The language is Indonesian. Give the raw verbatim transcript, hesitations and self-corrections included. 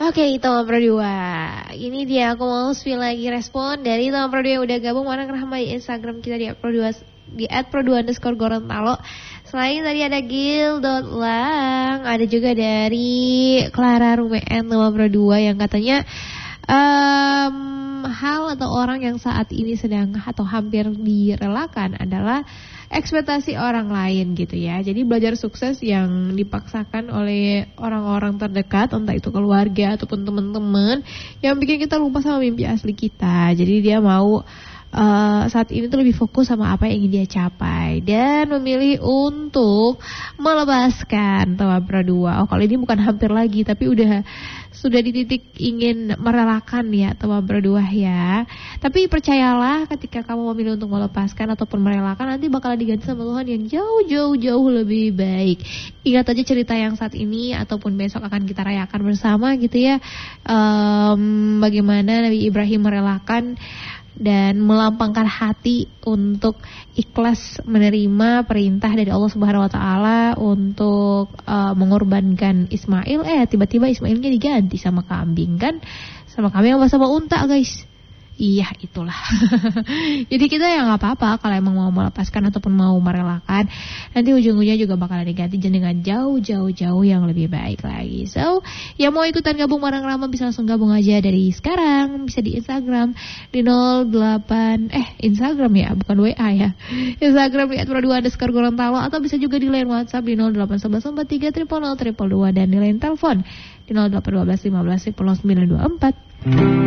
Oke, Tama Pro dua. Ini dia, aku mau spill lagi respon dari Tama Pro dua yang udah gabung bareng Rahma di Instagram kita di Pro dua, di at pro dua underscore Gorontalo. Selain tadi ada Gil.lang, ada juga dari Clara Rumean Tama Pro dua yang katanya um, hal atau orang yang saat ini sedang atau hampir direlakan adalah ekspektasi orang lain gitu ya. Jadi belajar sukses yang dipaksakan oleh orang-orang terdekat, entah itu keluarga ataupun teman-teman, yang bikin kita lupa sama mimpi asli kita. Jadi dia mau uh, saat ini tuh lebih fokus sama apa yang ingin dia capai dan memilih untuk melepaskan Tama Pro dua. Oh, kalau ini bukan hampir lagi, tapi udah sudah di titik ingin merelakan ya Tama Pro dua ya. Tapi percayalah, ketika kamu memilih untuk melepaskan ataupun merelakan, nanti bakalan diganti sama Tuhan yang jauh-jauh-jauh lebih baik. Ingat aja cerita yang saat ini ataupun besok akan kita rayakan bersama gitu ya. um, Bagaimana Nabi Ibrahim merelakan dan melampangkan hati untuk ikhlas menerima perintah dari Allah Subhanahu wa taala untuk uh, mengorbankan Ismail. Eh tiba-tiba Ismailnya diganti sama kambing kan? Sama kambing apa sama unta, guys? Iya, itulah. Jadi kita ya gak apa-apa kalau emang mau melepaskan ataupun mau merelakan, nanti ujung-ujungnya juga bakalan diganti dengan jauh-jauh-jauh yang lebih baik lagi. So, yang mau ikutan gabung bareng Rama bisa langsung gabung aja dari sekarang. Bisa di Instagram di nol delapan eh Instagram ya, bukan W A ya. Instagram di at pro dua underscore Gorontalo, atau bisa juga di line WhatsApp di nol delapan satu satu empat tiga nol nol nol nol nol nol, dan di line telepon di nol delapan satu dua lima satu nol sembilan dua empat.